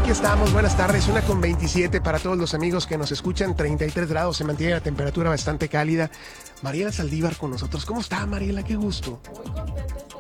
Aquí estamos, buenas tardes, 1:27 para todos los amigos que nos escuchan, 33 grados, se mantiene la temperatura bastante cálida. Mariela Saldívar con nosotros. ¿Cómo está, Mariela? Qué gusto. Muy contenta de estar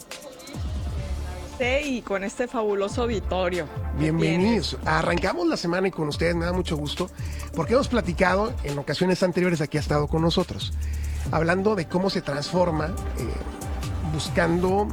aquí, y con este fabuloso auditorio. Bienvenidos. Arrancamos la semana y con ustedes me da mucho gusto porque hemos platicado en ocasiones anteriores, aquí ha estado con nosotros, hablando de cómo se transforma, buscando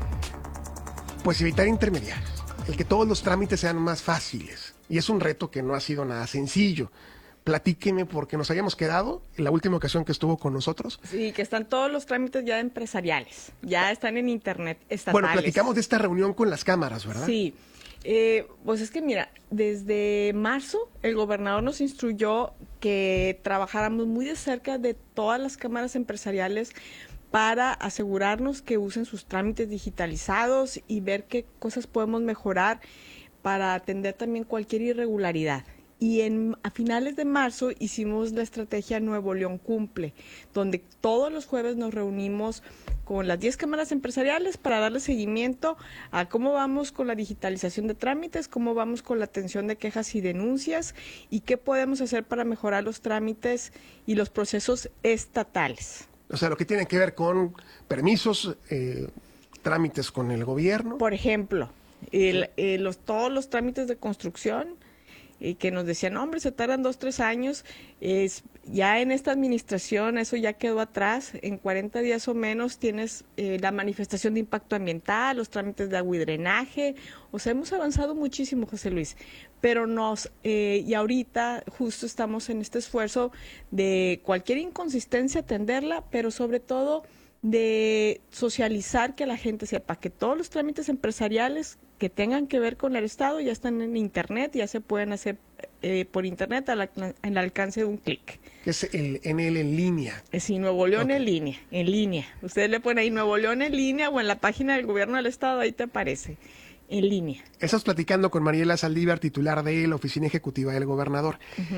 pues evitar intermediarios, el que todos los trámites sean más fáciles. Y es un reto que no ha sido nada sencillo. Platíqueme, porque nos habíamos quedado en la última ocasión que estuvo con nosotros. Sí, que están todos los trámites ya empresariales, ya están en internet, estatales. Bueno, platicamos de esta reunión con las cámaras, ¿verdad? Sí, pues es que mira, desde marzo el gobernador nos instruyó que trabajáramos muy de cerca de todas las cámaras empresariales para asegurarnos que usen sus trámites digitalizados y ver qué cosas podemos mejorar para atender también cualquier irregularidad. Y a finales de marzo hicimos la estrategia Nuevo León Cumple, donde todos los jueves nos reunimos con las 10 cámaras empresariales para darle seguimiento a cómo vamos con la digitalización de trámites, cómo vamos con la atención de quejas y denuncias y qué podemos hacer para mejorar los trámites y los procesos estatales. O sea, lo que tiene que ver con permisos, trámites con el gobierno. Por ejemplo, todos los trámites de construcción, que nos decían, hombre, se tardan 2-3 años, ya en esta administración eso ya quedó atrás, en 40 días o menos tienes la manifestación de impacto ambiental, los trámites de agua y drenaje, o sea, hemos avanzado muchísimo, José Luis, pero y ahorita justo estamos en este esfuerzo de cualquier inconsistencia atenderla, pero sobre todo de socializar, que la gente sepa que todos los trámites empresariales que tengan que ver con el Estado ya están en internet, ya se pueden hacer por internet al alcance de un clic. Que es el NL en línea. Sí, Nuevo León en línea. Ustedes le ponen ahí Nuevo León en línea o en la página del gobierno del Estado, ahí te aparece, en línea. Estás platicando con Mariela Saldívar, titular de la Oficina Ejecutiva del Gobernador.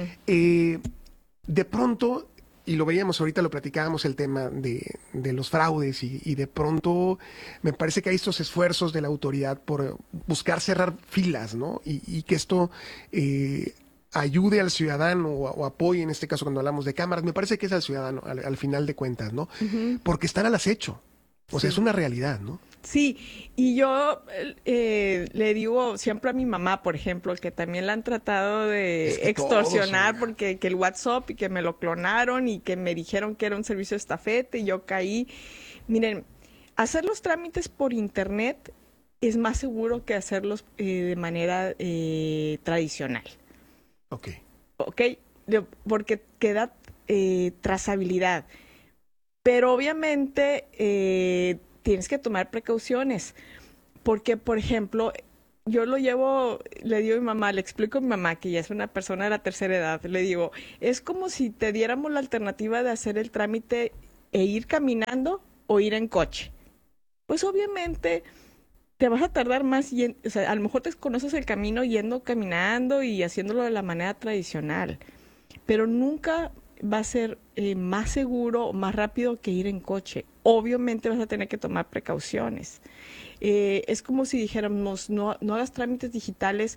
De pronto, y lo veíamos ahorita, lo platicábamos, el tema de los fraudes y de pronto me parece que hay estos esfuerzos de la autoridad por buscar cerrar filas, ¿no? Y que esto ayude al ciudadano o apoye, en este caso cuando hablamos de cámaras, me parece que es al ciudadano al final de cuentas, ¿no? Porque están al acecho. O sea, es una realidad, ¿no? Sí, y yo le digo siempre a mi mamá, por ejemplo, que también la han tratado de extorsionar porque que el WhatsApp y que me lo clonaron y que me dijeron que era un servicio de estafeta y yo caí. Miren, hacer los trámites por internet es más seguro que hacerlos de manera tradicional. Ok, porque queda trazabilidad. Pero obviamente tienes que tomar precauciones, porque, por ejemplo, yo le digo a mi mamá, le explico a mi mamá, que ya es una persona de la tercera edad, le digo, es como si te diéramos la alternativa de hacer el trámite e ir caminando o ir en coche. Pues obviamente te vas a tardar más, o sea, a lo mejor te conoces el camino caminando y haciéndolo de la manera tradicional, pero nunca va a ser más seguro o más rápido que ir en coche. Obviamente vas a tener que tomar precauciones. Es como si dijéramos, no hagas trámites digitales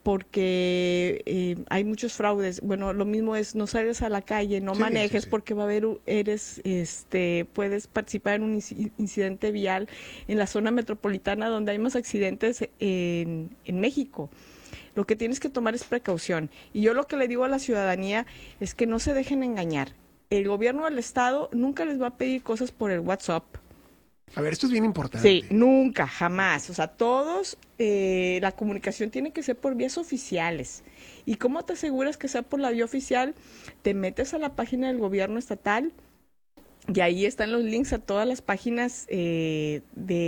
porque hay muchos fraudes. Bueno, lo mismo es, no salgas a la calle, no manejes porque va a haber, puedes participar en un incidente vial en la zona metropolitana donde hay más accidentes en México. Lo que tienes que tomar es precaución. Y yo lo que le digo a la ciudadanía es que no se dejen engañar. El gobierno del Estado nunca les va a pedir cosas por el WhatsApp. A ver, esto es bien importante. Sí, nunca, jamás. O sea, todos, la comunicación tiene que ser por vías oficiales. ¿Y cómo te aseguras que sea por la vía oficial? Te metes a la página del gobierno estatal y ahí están los links a todas las páginas de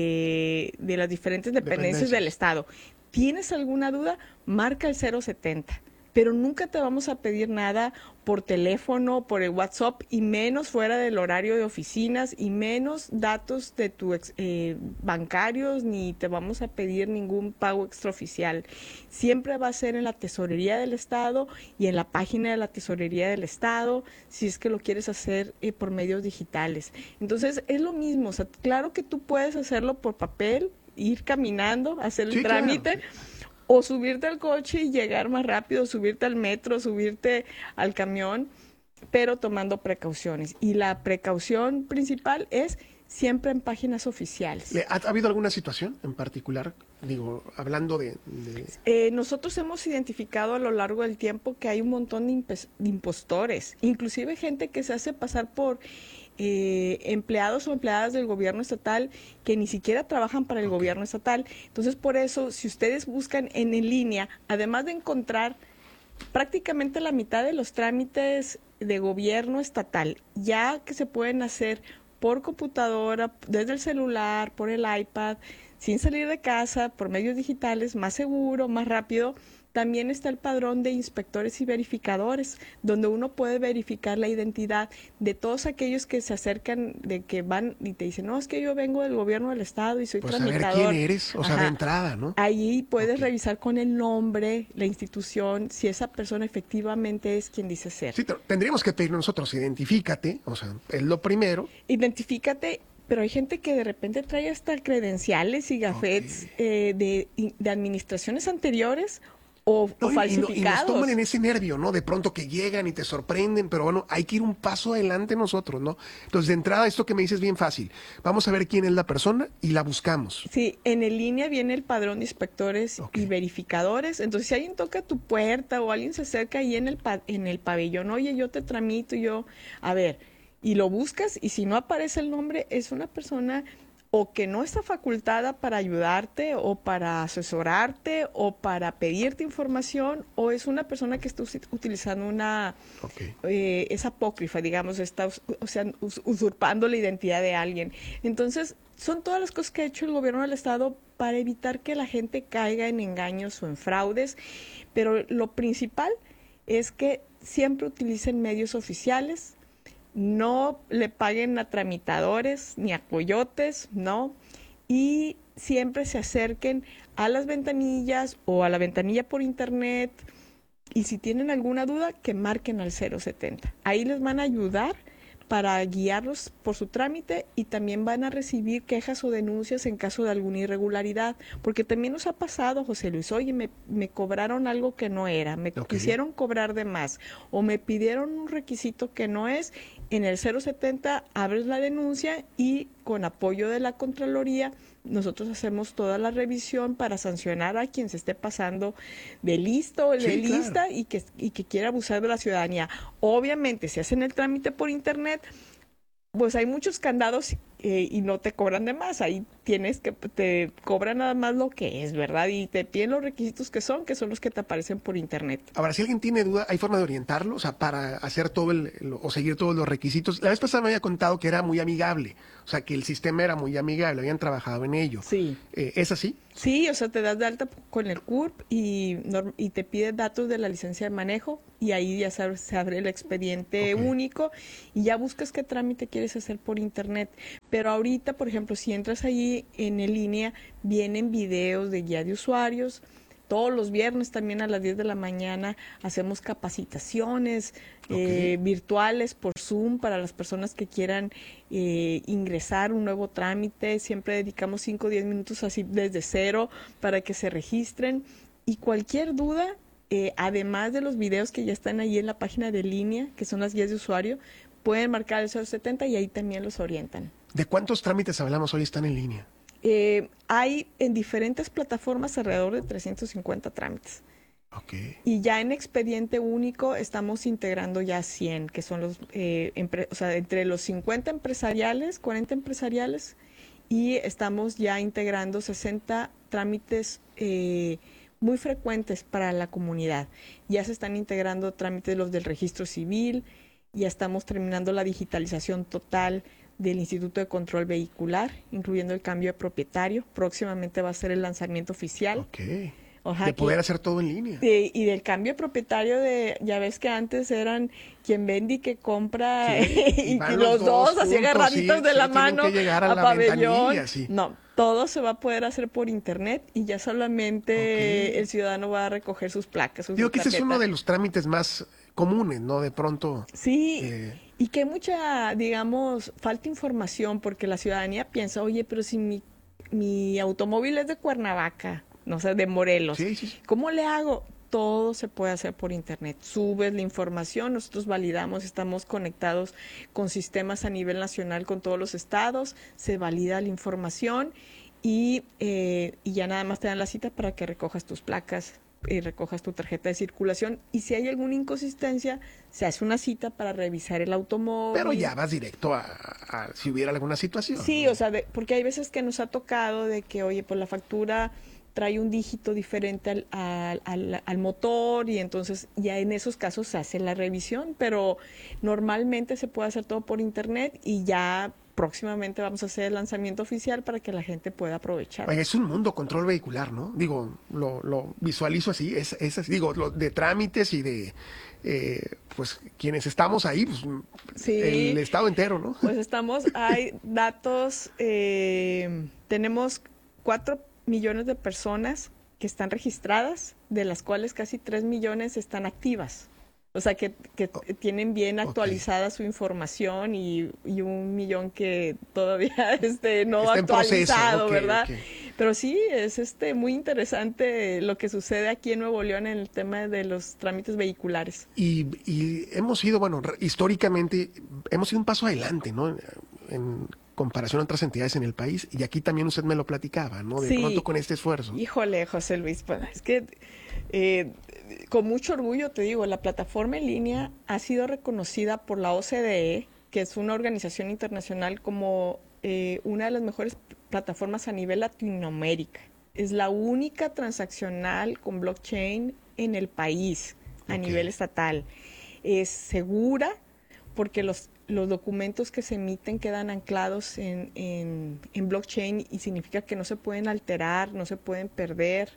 las diferentes dependencias del Estado. ¿Tienes alguna duda? Marca el 070, pero nunca te vamos a pedir nada por teléfono, por el WhatsApp, y menos fuera del horario de oficinas, y menos datos de tus bancarios, ni te vamos a pedir ningún pago extraoficial. Siempre va a ser en la Tesorería del Estado y en la página de la Tesorería del Estado, si es que lo quieres hacer por medios digitales. Entonces, es lo mismo, o sea, claro que tú puedes hacerlo por papel, ir caminando, hacer el trámite, claro. O subirte al coche y llegar más rápido, subirte al metro, subirte al camión, pero tomando precauciones. Y la precaución principal es siempre en páginas oficiales. ¿Ha habido alguna situación en particular? Digo, hablando de... Nosotros hemos identificado a lo largo del tiempo que hay un montón de impostores, inclusive gente que se hace pasar por empleados o empleadas del gobierno estatal que ni siquiera trabajan para el gobierno estatal. Entonces, por eso, si ustedes buscan en línea, además de encontrar prácticamente la mitad de los trámites de gobierno estatal, ya que se pueden hacer por computadora, desde el celular, por el iPad, sin salir de casa, por medios digitales, más seguro, más rápido. También está el padrón de inspectores y verificadores, donde uno puede verificar la identidad de todos aquellos que se acercan, de que van y te dicen, no, es que yo vengo del gobierno del estado y soy tramitador. Saber quién eres, o sea, de entrada, ¿no? Ahí puedes revisar con el nombre, la institución, si esa persona efectivamente es quien dice ser. Sí, tendríamos que pedir nosotros, identifícate, o sea, es lo primero. Identifícate. Pero hay gente que de repente trae hasta credenciales y gafetes de administraciones anteriores o falsificados. Y nos toman en ese nervio, ¿no? De pronto que llegan y te sorprenden, pero bueno, hay que ir un paso adelante nosotros, ¿no? Entonces, de entrada, esto que me dices es bien fácil. Vamos a ver quién es la persona y la buscamos. Sí, en línea viene el padrón de inspectores y verificadores. Entonces, si alguien toca tu puerta o alguien se acerca ahí en el pabellón, oye, yo te tramito, a ver, y lo buscas, y si no aparece el nombre, es una persona o que no está facultada para ayudarte o para asesorarte o para pedirte información, o es una persona que está utilizando una es apócrifa, digamos, está usurpando la identidad de alguien. Entonces, son todas las cosas que ha hecho el gobierno del estado para evitar que la gente caiga en engaños o en fraudes, pero lo principal es que siempre utilicen medios oficiales, no le paguen a tramitadores ni a coyotes, ¿no? Y siempre se acerquen a las ventanillas o a la ventanilla por internet, y si tienen alguna duda, que marquen al 070. Ahí les van a ayudar para guiarlos por su trámite, y también van a recibir quejas o denuncias en caso de alguna irregularidad, porque también nos ha pasado, José Luis, oye, me cobraron algo que no era, me quisieron cobrar de más, o me pidieron un requisito que no es. En el 070 abres la denuncia y con apoyo de la Contraloría nosotros hacemos toda la revisión para sancionar a quien se esté pasando de listo o de lista, claro, y que quiera abusar de la ciudadanía. Obviamente, si hacen el trámite por internet, pues hay muchos candados y no te cobran de más. Ahí te cobran nada más lo que es, ¿verdad? Y te piden los requisitos que son los que te aparecen por internet. Ahora, si alguien tiene duda, ¿hay forma de orientarlo? O sea, para hacer o seguir todos los requisitos. La vez pasada me había contado que era muy amigable, o sea, que el sistema era muy amigable, habían trabajado en ello. Sí. ¿Es así? Sí, o sea, te das de alta con el CURP y te pide datos de la licencia de manejo, y ahí ya se abre el expediente único y ya buscas qué trámite quieres hacer por internet. Pero ahorita, por ejemplo, si entras ahí en línea, vienen videos de guía de usuarios. Todos los viernes también a las 10 de la mañana hacemos capacitaciones virtuales por Zoom para las personas que quieran ingresar un nuevo trámite. Siempre dedicamos 5 o 10 minutos así desde cero para que se registren. Y cualquier duda, además de los videos que ya están ahí en la página de línea, que son las guías de usuario, pueden marcar el 070 y ahí también los orientan. ¿De cuántos trámites hablamos hoy están en línea? Hay en diferentes plataformas alrededor de 350 trámites. Y ya en expediente único estamos integrando ya 100, que son los, entre los 50 empresariales, 40 empresariales, y estamos ya integrando 60 trámites muy frecuentes para la comunidad. Ya se están integrando trámites los del registro civil, ya estamos terminando la digitalización total del Instituto de Control Vehicular, incluyendo el cambio de propietario. Próximamente va a ser el lanzamiento oficial. De poder hacer todo en línea. Y del cambio de propietario, ya ves que antes eran quien vende y que compra, y los dos así agarraditos de la mano a pabellón. No, todo se va a poder hacer por internet, y ya solamente el ciudadano va a recoger sus placas. Digo que ese es uno de los trámites más comunes, ¿no? De pronto. Sí, y que hay mucha, digamos, falta información, porque la ciudadanía piensa, oye, pero si mi automóvil es de Cuernavaca, no sé, de Morelos. Sí, sí, sí. ¿Cómo le hago? Todo se puede hacer por internet. Subes la información, nosotros validamos, estamos conectados con sistemas a nivel nacional con todos los estados, se valida la información y ya nada más te dan la cita para que recojas tus placas y recojas tu tarjeta de circulación. Y si hay alguna inconsistencia, se hace una cita para revisar el automóvil. Pero ya vas directo a si hubiera alguna situación. Sí, ¿no? o sea, porque hay veces que nos ha tocado de que, oye, pues la factura trae un dígito diferente al motor y entonces ya en esos casos se hace la revisión, pero normalmente se puede hacer todo por internet y ya próximamente vamos a hacer el lanzamiento oficial para que la gente pueda aprovechar. Oye, es un mundo control vehicular, ¿no? Digo, lo visualizo así, es así, digo, de trámites y de, pues, quienes estamos ahí, pues, Sí. el estado entero, ¿no? Pues hay datos, tenemos 4 millones de personas que están registradas, de las cuales casi 3 millones están activas. O sea, que tienen bien actualizada su información y 1 millón que todavía no Está en proceso, actualizado, ok, ¿verdad? ok. Pero sí, es muy interesante lo que sucede aquí en Nuevo León en el tema de los trámites vehiculares. Y hemos ido, bueno, históricamente, hemos ido un paso adelante, ¿no? En comparación a otras entidades en el país, y aquí también usted me lo platicaba, ¿no? De Sí. pronto con este esfuerzo. Híjole, José Luis, pues es que con mucho orgullo te digo, la plataforma en línea ha sido reconocida por la OCDE, que es una organización internacional, como una de las mejores plataformas a nivel Latinoamérica. Es la única transaccional con blockchain en el país a nivel estatal. Es segura porque los documentos que se emiten quedan anclados en blockchain y significa que no se pueden alterar, no se pueden perder.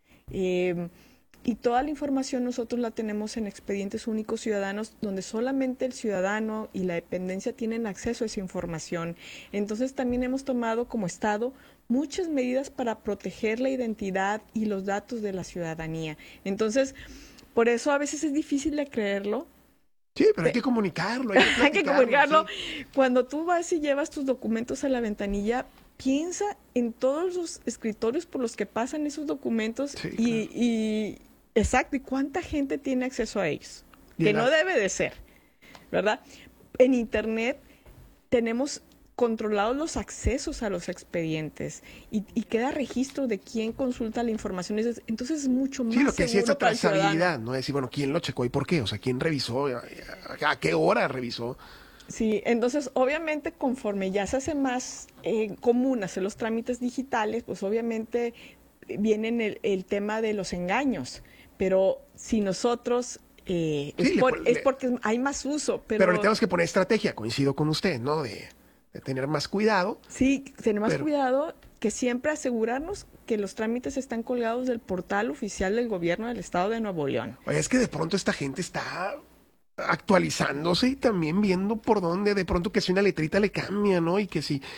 Y toda la información nosotros la tenemos en expedientes únicos ciudadanos, donde solamente el ciudadano y la dependencia tienen acceso a esa información. Entonces también hemos tomado como Estado muchas medidas para proteger la identidad y los datos de la ciudadanía. Entonces, por eso a veces es difícil de creerlo. Sí, pero hay que comunicarlo. Hay que comunicarlo. Sí. Cuando tú vas y llevas tus documentos a la ventanilla, piensa en todos los escritorios por los que pasan esos documentos Sí, y exacto, y cuánta gente tiene acceso a ellos, que no debe de ser, ¿verdad? En internet tenemos controlados los accesos a los expedientes y queda registro de quién consulta la información. Entonces es mucho más Sí, lo que decía seguro esta para el ciudadano. trazabilidad, ¿no? Decir, bueno, ¿quién lo checó y por qué? O sea, ¿quién revisó? ¿A qué hora revisó? Sí, entonces obviamente conforme ya se hace más común hacer los trámites digitales, pues obviamente viene el tema de los engaños, pero si nosotros es porque hay más uso. Pero le tenemos que poner estrategia, coincido con usted, ¿no? De tener más cuidado. Sí, tener más cuidado, que siempre asegurarnos que los trámites están colgados del portal oficial del gobierno del estado de Nuevo León. Oye, es que de pronto esta gente está actualizándose y también viendo por dónde, de pronto que si una letrita le cambia, ¿no? Y que si